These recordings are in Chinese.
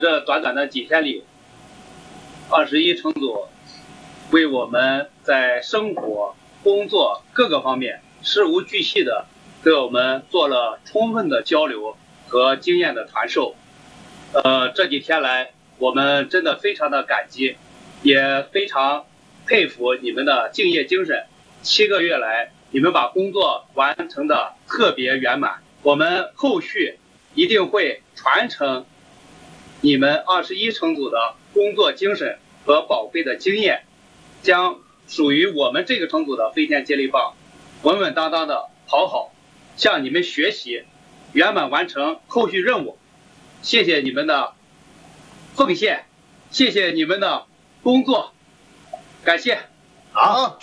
这短短的几天里，21乘组为我们在生活、工作各个方面事无巨细的给我们做了充分的交流和经验的传授。这几天来，我们真的非常的感激，也非常佩服你们的敬业精神。7个月来，你们把工作完成的特别圆满，我们后续一定会传承你们21乘组的工作精神和宝贵的经验，将属于我们这个乘组的飞天接力棒稳稳当当的跑好，向你们学习，圆满完成后续任务。谢谢你们的奉献，谢谢你们的工作，感谢。 好。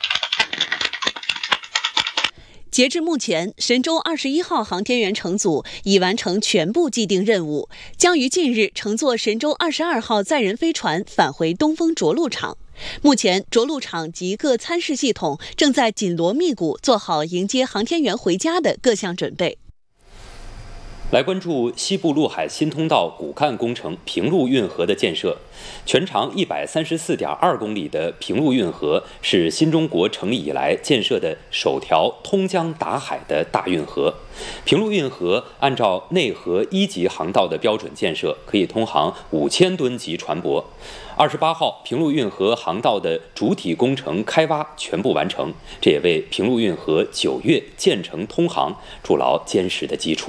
截至目前，神舟21号航天员乘组已完成全部既定任务，将于近日乘坐神舟22号载人飞船返回东风着陆场。目前，着陆场及各参试系统正在紧锣密鼓做好迎接航天员回家的各项准备。 来关注西部陆海新通道骨干工程平陆运河的建设。全长134.2公里的平陆运河是新中国成立以来建设的首条通江达海的大运河。平陆运河按照内河1级航道的标准建设，可以通航5000吨级船舶。28号平陆运河航道的主体工程开挖全部完成，这也为平陆运河9月建成通航筑牢坚实的基础。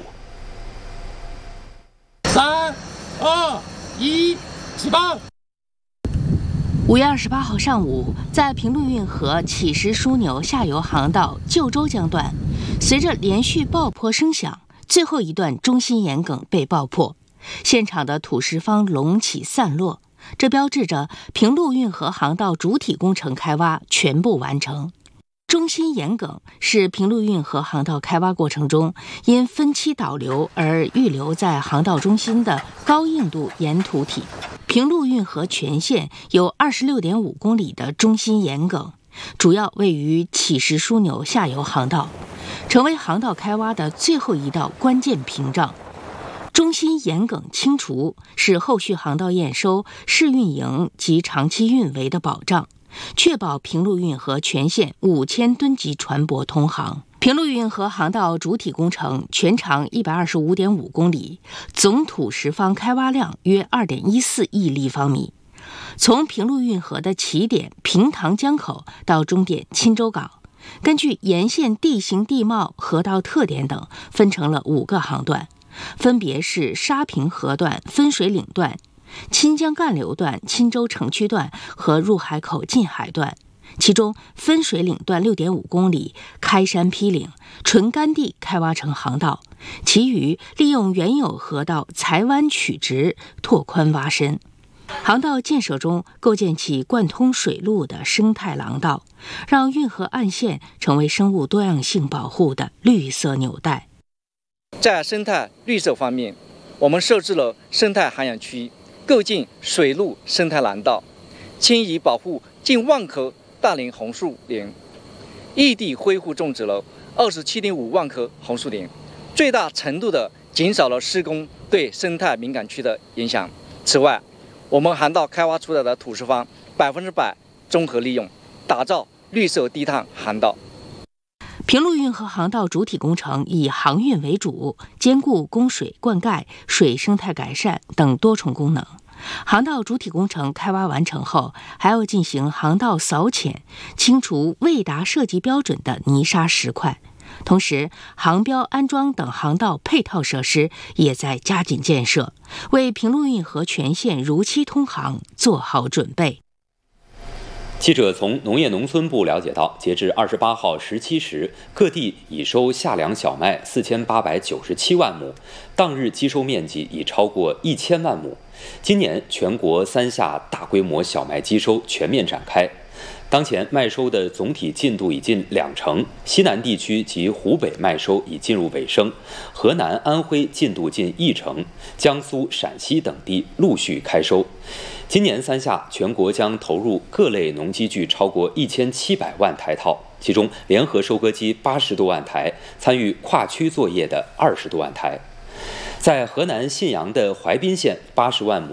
3、2、1，起棒 ！5月28号上午，在平陆运河起石枢纽下游航道旧州江段，随着连续爆破声响，最后一段中心岩梗被爆破，现场的土石方隆起散落，这标志着平陆运河航道主体工程开挖全部完成。中心岩梗是平陆运河航道开挖过程中因分期导流而预留在航道中心的高硬度岩土体。平陆运河全线有26.5公里的中心岩梗，主要位于起石枢纽下游航道，成为航道开挖的最后一道关键屏障。中心岩梗清除是后续航道验收、试运营及长期运维的保障，确保平陆运河全线5000吨级船舶通航。平陆运河航道主体工程全长125.5公里，总土石方开挖量约2.14亿立方米。从平陆运河的起点平塘江口到终点钦州港，根据沿线地形地貌、河道特点等，分成了5个航段，分别是沙平河段、分水岭段、钦江干流段、钦州城区段和入海口进海段。其中分水岭段6.5公里开山劈岭，纯干地开挖成航道，其余利用原有河道裁弯曲直，拓宽挖深。航道建设中构建起贯通水路的生态廊道，让运河岸线成为生物多样性保护的绿色纽带。 在生态绿色方面，我们设置了生态涵养区，构建水陆生态廊道，迁移保护近万棵大龄红树林，异地恢复种植了27.5万棵红树林，最大程度地减少了施工对生态敏感区的影响。此外，我们航道开挖出来的土石方100%综合利用，打造绿色低碳航道。 平陆运河航道主体工程以航运为主，兼顾供水、灌溉、水生态改善等多重功能。航道主体工程开挖完成后，还要进行航道扫浅，清除未达设计标准的泥沙石块。同时，航标安装等航道配套设施也在加紧建设，为平陆运河全线如期通航做好准备。 记者从农业农村部了解到，截至28号17时，各地已收夏粮小麦4897万亩，当日基收面积已超过1000万亩。今年全国3夏大规模小麦基收全面展开，当前麦收的总体进度已近20%，西南地区及湖北麦收已进入尾声，河南、安徽进度近1%，江苏、陕西等地陆续开收。今年3夏，全国将投入各类农机具超过1700万台套，其中联合收割机80多万台，参与跨区作业的20多万台。在河南信阳的淮滨县80万亩